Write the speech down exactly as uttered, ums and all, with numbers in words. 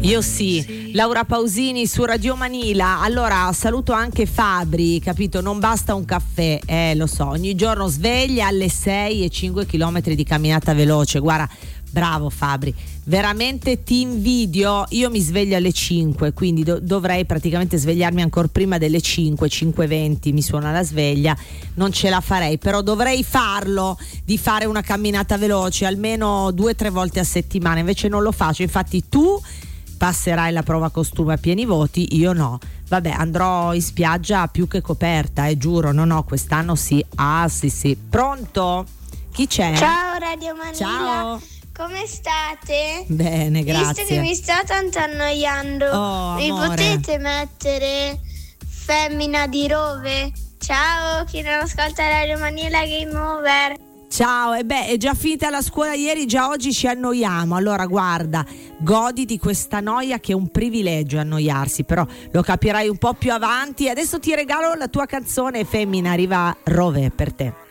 Io sì, Laura Pausini su Radio Manila. Allora saluto anche Fabri, capito? Non basta un caffè, eh lo so, ogni giorno sveglia alle sei e cinque chilometri di camminata veloce. Guarda, bravo Fabri, veramente ti invidio. Io mi sveglio alle cinque, quindi do- dovrei praticamente svegliarmi ancora prima delle cinque, cinque e venti mi suona la sveglia, non ce la farei, però dovrei farlo, di fare una camminata veloce almeno due o tre volte a settimana, invece non lo faccio. Infatti tu passerai la prova costume a pieni voti, io no. Vabbè, andrò in spiaggia più che coperta, eh, giuro, no no, quest'anno sì. Ah sì sì. Pronto? Chi c'è? Ciao Radio Manila. Ciao. Come state? Bene, grazie. Visto che mi sto tanto annoiando, oh, mi amore. potete mettere Femmina di Rove? Ciao, chi non ascolta Radio Manila Game Over. Ciao, e beh, è già finita la scuola ieri, già oggi ci annoiamo. Allora guarda, goditi questa noia, che è un privilegio annoiarsi, però lo capirai un po' più avanti. Adesso ti regalo la tua canzone Femmina, arriva Rove per te.